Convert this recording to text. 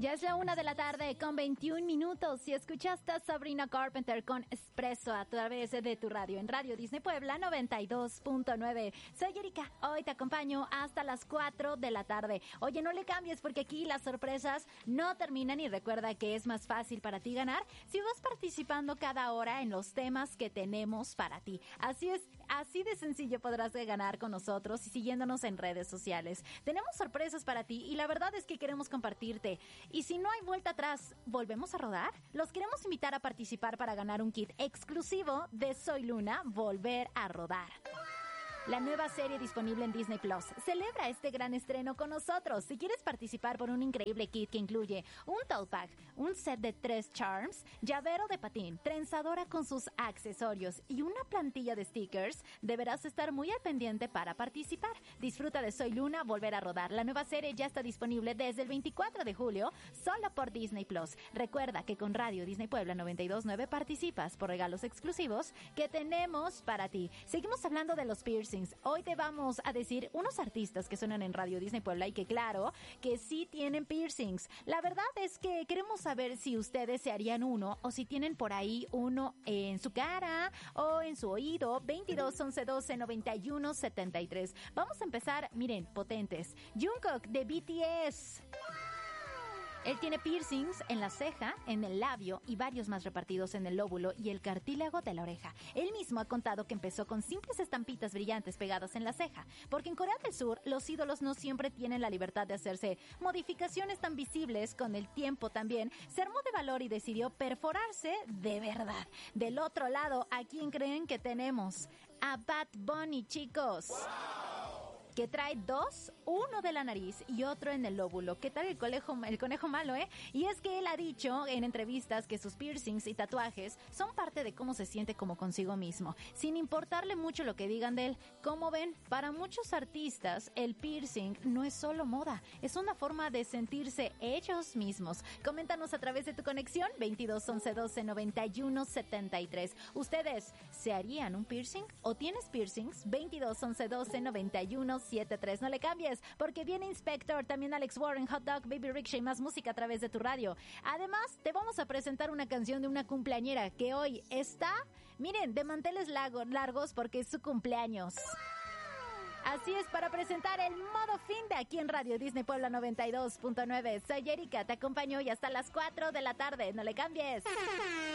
Ya es la 1:00 con 21 minutos y escuchaste a Sabrina Carpenter con Espresso a través de tu radio en Radio Disney Puebla 92.9. Soy Erika, hoy te acompaño hasta las 4:00. Oye, no le cambies porque aquí las sorpresas no terminan y recuerda que es más fácil para ti ganar si vas participando cada hora en los temas que tenemos para ti. Así es. Así de sencillo podrás ganar con nosotros y siguiéndonos en redes sociales. Tenemos sorpresas para ti y la verdad es que queremos compartirte. Y si no hay vuelta atrás, ¿volvemos a rodar? Los queremos invitar a participar para ganar un kit exclusivo de Soy Luna, Volver a Rodar. La nueva serie disponible en Disney Plus celebra este gran estreno con nosotros. Si quieres participar por un increíble kit que incluye un tote bag, un set de 3 charms, llavero de patín, trenzadora con sus accesorios y una plantilla de stickers, deberás estar muy al pendiente para participar. Disfruta de Soy Luna, Volver a Rodar. La nueva serie ya está disponible desde el 24 de julio solo por Disney Plus. Recuerda que con Radio Disney Puebla 92.9 participas por regalos exclusivos que tenemos para ti. Seguimos hablando de los piercings. Hoy te vamos a decir unos artistas que suenan en Radio Disney Puebla y que claro, que sí tienen piercings. La verdad es que queremos saber si ustedes se harían uno o si tienen por ahí uno en su cara o en su oído. 22 11 12 91 73. Vamos a empezar, miren, potentes. Jungkook de BTS. Él tiene piercings en la ceja, en el labio y varios más repartidos en el lóbulo y el cartílago de la oreja. Él mismo ha contado que empezó con simples estampitas brillantes pegadas en la ceja, porque en Corea del Sur los ídolos no siempre tienen la libertad de hacerse modificaciones tan visibles. Con el tiempo también se armó de valor y decidió perforarse de verdad. Del otro lado, ¿a quién creen que tenemos? A Bad Bunny, chicos. Que trae dos, uno de la nariz y otro en el lóbulo. ¿Qué tal el conejo malo, eh? Y es que él ha dicho en entrevistas que sus piercings y tatuajes son parte de cómo se siente como consigo mismo, sin importarle mucho lo que digan de él. Como ven, para muchos artistas el piercing no es solo moda, es una forma de sentirse ellos mismos. Coméntanos a través de tu conexión 22 11 12 91 73. ¿Ustedes se harían un piercing o tienes piercings? 22 11 12 91 73. No le cambies, porque viene Inspector, también Alex Warren, Hot Dog, Baby Rickshaw y más música a través de tu radio. Además, te vamos a presentar una canción de una cumpleañera que hoy está, miren, de manteles largos porque es su cumpleaños. Así es, para presentar el modo fin de aquí en Radio Disney Puebla 92.9. Soy Erika, te acompaño hoy hasta las 4:00. No le cambies.